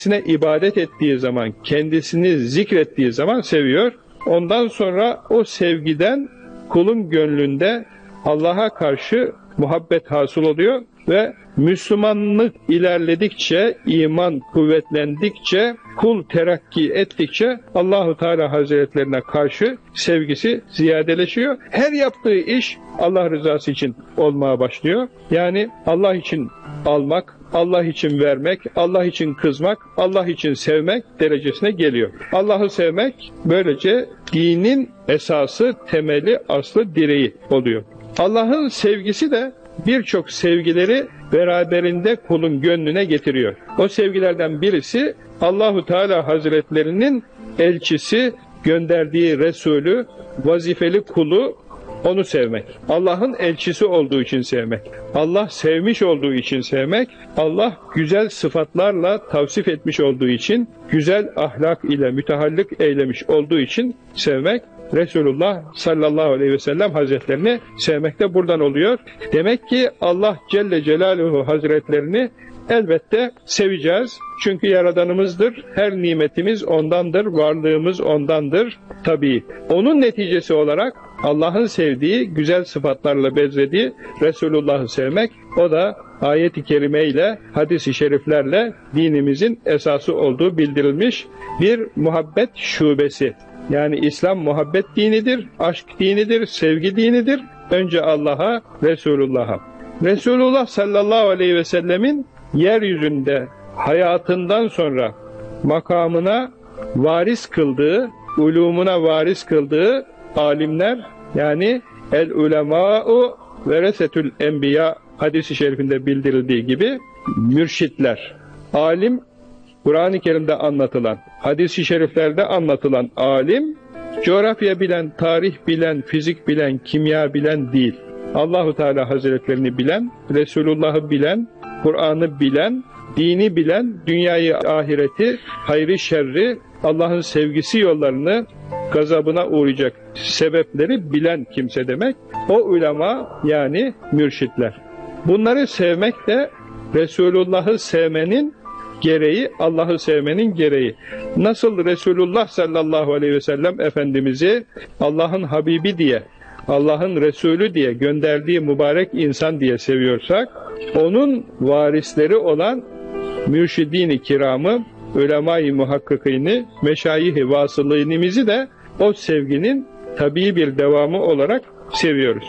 ibadet ettiği zaman, kendisini zikrettiği zaman seviyor. Ondan sonra o sevgiden kulun gönlünde Allah'a karşı muhabbet hasıl oluyor ve Müslümanlık ilerledikçe, iman kuvvetlendikçe, kul terakki ettikçe Allahu Teala Hazretlerine karşı sevgisi ziyadeleşiyor. Her yaptığı iş Allah rızası için olmaya başlıyor. Yani Allah için almak, Allah için vermek, Allah için kızmak, Allah için sevmek derecesine geliyor. Allah'ı sevmek böylece dinin esası, temeli, aslı, direği oluyor. Allah'ın sevgisi de birçok sevgileri beraberinde kulun gönlüne getiriyor. O sevgilerden birisi Allahu Teala Hazretlerinin elçisi, gönderdiği Resulü, vazifeli kulu, onu sevmek. Allah'ın elçisi olduğu için sevmek. Allah sevmiş olduğu için sevmek. Allah güzel sıfatlarla tavsif etmiş olduğu için, güzel ahlak ile mütehallik eylemiş olduğu için sevmek. Resulullah sallallahu aleyhi ve sellem Hazretlerini sevmek de buradan oluyor. Demek ki Allah Celle Celaluhu Hazretlerini elbette seveceğiz. Çünkü Yaradanımızdır. Her nimetimiz O'ndandır. Varlığımız O'ndandır. Tabii. Onun neticesi olarak Allah'ın sevdiği, güzel sıfatlarla bezlediği Resulullah'ı sevmek, o da ayet-i kerime ile, hadis-i şeriflerle dinimizin esası olduğu bildirilmiş bir muhabbet şubesi. Yani İslam muhabbet dinidir, aşk dinidir, sevgi dinidir. Önce Allah'a, Resulullah'a. Resulullah sallallahu aleyhi ve sellemin yeryüzünde hayatından sonra makamına varis kıldığı, ulumuna varis kıldığı alimler, yani el-ulemâ'u veresetül enbiya hadis-i şerifinde bildirildiği gibi mürşitler. Alim, Kur'an-ı Kerim'de anlatılan, hadis-i şeriflerde anlatılan alim, coğrafya bilen, tarih bilen, fizik bilen, kimya bilen değil. Allahu Teala Hazretlerini bilen, Resulullah'ı bilen, Kur'an'ı bilen, dini bilen, dünyayı, ahireti, hayrı, şerri, Allah'ın sevgisi yollarını, gazabına uğrayacak sebepleri bilen kimse demek. O ulema, yani mürşitler. Bunları sevmek de Resulullah'ı sevmenin gereği, Allah'ı sevmenin gereği. Nasıl Resulullah sallallahu aleyhi ve sellem Efendimiz'i Allah'ın Habibi diye, Allah'ın Resulü diye, gönderdiği mübarek insan diye seviyorsak, onun varisleri olan mürşidin-i kiramı, ulema-i muhakkikini, meşayih-i vasılînimizi de o sevginin tabii bir devamı olarak seviyoruz.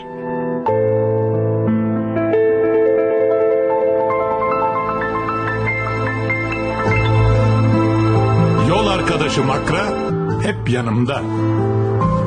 Yol arkadaşım Akra hep yanımda.